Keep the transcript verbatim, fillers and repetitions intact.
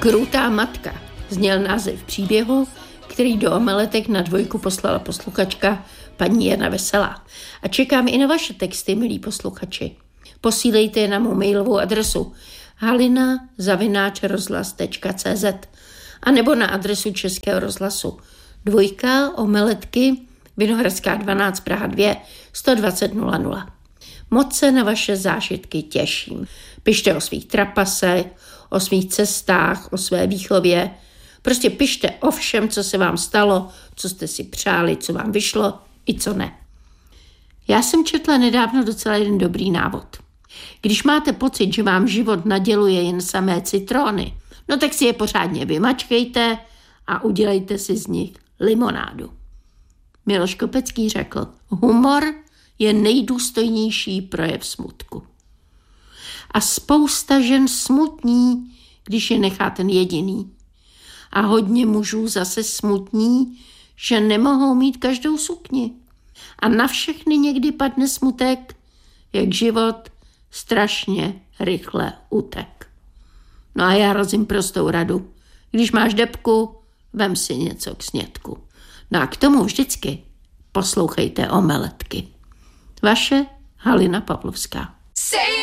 Krutá matka zněl název příběhu, který do omeletek na dvojku poslala posluchačka paní Jana Veselá. A čekám i na vaše texty, milí posluchači. Posílejte je na mou mailovou adresu halina zavináč rozhlas tečka cé zet a nebo na adresu Českého rozhlasu dvojka omeletky Vinohradská dvanáct Praha dva sto dvacet nula nula. Moc se na vaše zážitky těším. Pište o svých trapasech, o svých cestách, o své výchově. Prostě pište o všem, co se vám stalo, co jste si přáli, co vám vyšlo i co ne. Já jsem četla nedávno docela jeden dobrý návod. Když máte pocit, že vám život naděluje jen samé citróny, no tak si je pořádně vymačkejte a udělejte si z nich limonádu. Miloš Kopecký řekl, humor je nejdůstojnější projev smutku. A spousta žen smutní, když je nechá ten jediný. A hodně mužů zase smutní, že nemohou mít každou sukni. A na všechny někdy padne smutek, jak život strašně rychle utek. No a já razím prostou radu. Když máš depku, vem si něco k snědku. No a k tomu vždycky poslouchejte omeletky. Vaše Halina Pavlovská.